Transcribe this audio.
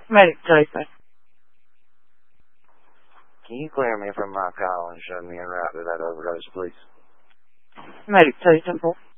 Medic Jason. Can you clear me from my call and show me en route to that overdose, please? Medic Jason.